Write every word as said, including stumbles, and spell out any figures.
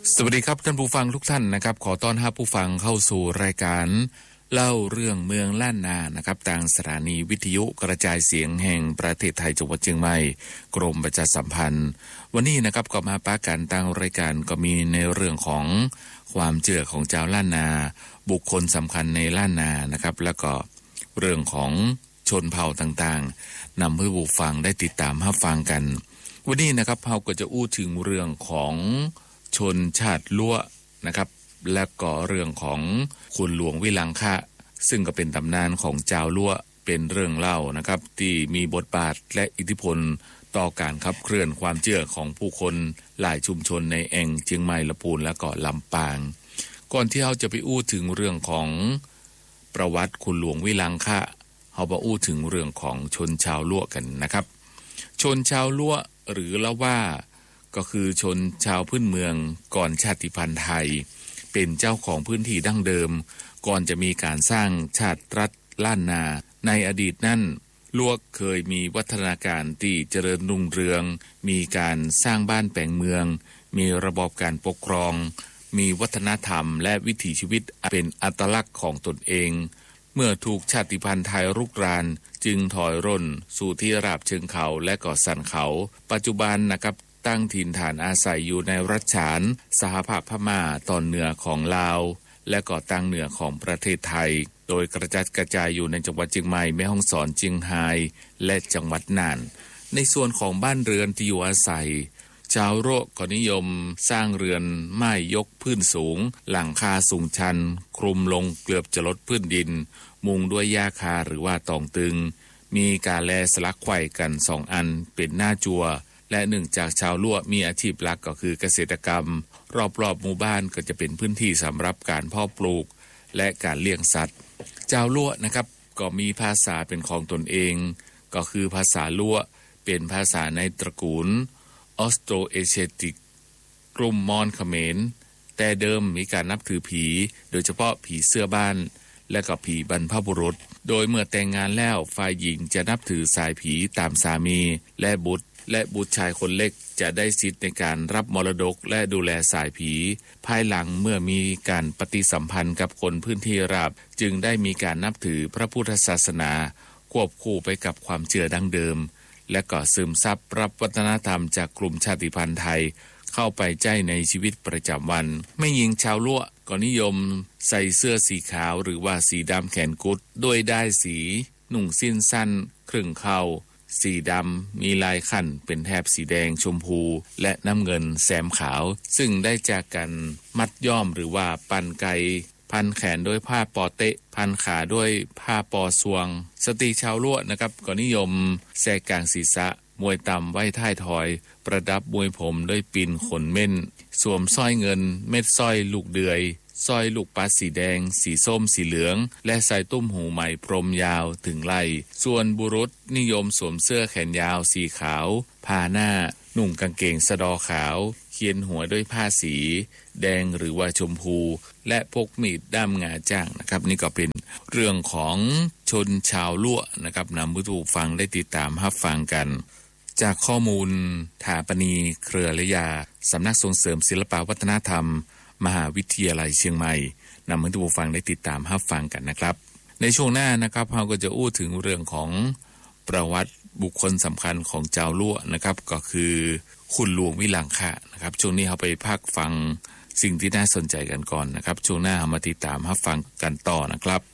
สวัสดีครับท่านผู้ฟังทุกท่านนะครับขอต้อนรับผู้ฟังเข้าสู่รายการเล่าเรื่องเมืองล้านนานะครับทางสถานีวิทยุกระจายเสียงแห่งประเทศไทยจังหวัดเชียงใหม่กรมประชาสัมพันธ์วันนี้นะครับก็มาปะกันทางรายการก็มีในเรื่องของความเชื่อของชาวล้านนาบุคคลสำคัญในล้านนานะครับแล้วก็เรื่องของชนเผ่าต่างๆนำให้ผู้ฟังได้ติดตามรับฟังกันวันนี้นะครับเราก็จะอู้ถึงเรื่องของชนชาติลั่วนะครับและก็เรื่องของคุณหลวงวิลังคะซึ่งก็เป็นตำนานของเจ้าลั่วเป็นเรื่องเล่านะครับที่มีบทบาทและอิทธิพลต่อการขับเคลื่อนความเชื่อของผู้คนหลายชุมชนในแอ่งเชียงใหม่ลำพูนและก็ลำปางก่อนที่เราจะไปอู้ถึงเรื่องของประวัติคุณหลวงวิลังคะเรามาอู้ถึงเรื่องของชนชาวลั่วกันนะครับชนชาวลั่วหรือละว่าก็คือชนชาวพื้นเมืองก่อนชาติพันธุ์ไทยเป็นเจ้าของพื้นที่ดั้งเดิมก่อนจะมีการสร้างชาติรัฐล้านนาในอดีตนั้นลั่วเคยมีวัฒนาการที่เจริญรุ่งเรืองมีการสร้างบ้านแปลงเมืองมีระบอบการปกครองมีวัฒนธรรมและวิถีชีวิตเป็นอัตลักษณ์ของตนเองเมื่อถูกชาติพันธุ์ไทยรุกรานจึงถอยร่นสู่ที่ราบเชิงเขาและก็สันเขาปัจจุบันนะครับตั้งถิ่นฐานอาศัยอยู่ในรัฐฉานสหภาพพม่าตอนเหนือของลาวและก็ตั้งเหนือของประเทศไทยโดยกระจัดกระจายอยู่ในจังหวัดเชียงใหม่แม่ฮ่องสอนเชียงรายและจังหวัดน่านในส่วนของบ้านเรือนที่อยู่อาศัยชาวโรก็นิยมสร้างเรือนไม้ยกพื้นสูงหลังคาสูงชันคลุมลงเกือบจะลดพื้นดินมุงด้วยหญ้าคาหรือว่าตองตึงมีกาแลสลักไขว่กันสองอันเป็นหน้าจัวและหนึ่งจากชาวลั่วมีอาชีพหลักก็คือเกษตรกรรมรอบๆหมู่บ้านก็จะเป็นพื้นที่สำหรับการเพาะปลูกและการเลี้ยงสัตว์ชาวลั่วนะครับก็มีภาษาเป็นของตนเองก็คือภาษาลั่วเป็นภาษาในตระกูลออสโตรเอเชียติกกลุ่มมอญเขมรแต่เดิมมีการนับถือผีโดยเฉพาะผีเสื้อบ้านและก็ผีบรรพบุรุษโดยเมื่อแต่งงานแล้วฝ่ายหญิงจะนับถือสายผีตามสามีและบุตรและบุตรชายคนเล็กจะได้สิทธิ์ในการรับมรดกและดูแลสายผีภายหลังเมื่อมีการปฏิสัมพันธ์กับคนพื้นที่ราบจึงได้มีการนับถือพระพุทธศาสนาควบคู่ไปกับความเชื่อดั้งเดิมและก็ซึมซับรับวัฒนธรรมจากกลุ่มชาติพันธุ์ไทยเข้าไปใช้ในชีวิตประจำวันไม่ยิงชาวลั่วก็นิยมใส่เสื้อสีขาวหรือว่าสีดำแขนกุดด้วยด้ายสีนุ่งสิ้นสั้นครึ่งเข่าสีดำมีลายขั่นเป็นแถบสีแดงชมพูและน้ำเงินแซมขาวซึ่งได้จากกันมัดย้อมหรือว่าปั่นไกพันแขนด้วยผ้าปอเตะพันขาด้วยผ้าปอสวงสตรีชาวลั่วนะครับก็นิยมแสกกลางศีรษะมวยต่ำไว้ท้ายถอยประดับมวยผมด้วยปิ่นขนเม่นสวมสร้อยเงินเม็ดสร้อยลูกเดือยสร้อยลูกปัดสีแดงสีส้มสีเหลืองและใส่ตุ้มหูใหม่พรมยาวถึงไหล่ส่วนบุรุษนิยมสวมเสื้อแขนยาวสีขาวผ้าหน้านุ่งกางเกงสะดอขาวเขียนหัวด้วยผ้าสีแดงหรือว่าชมพูและพกมีดด้ามงาจ้างนะครับนี่ก็เป็นเรื่องของชนชาวลั่วนะครับนำผู้ฟังได้ติดตามรับฟังกันจากข้อมูลถาปณีเครือระยาสำนักส่งเสริมศิลปวัฒนธรรมมหาวิทยาลัยเชียงใหม่นำให้ทุกผู้ฟังได้ติดตามรับฟังกันนะครับในช่วงหน้านะครับเราก็จะอู้ถึงเรื่องของประวัติบุคคลสำคัญของเจ้าลั่วนะครับก็คือคุณหลวงวิลังคะนะครับช่วงนี้เราไปพักฟังสิ่งที่น่าสนใจกันก่อนนะครับช่วงหน้าเรามาติดตามรับฟังกันต่อนะครับ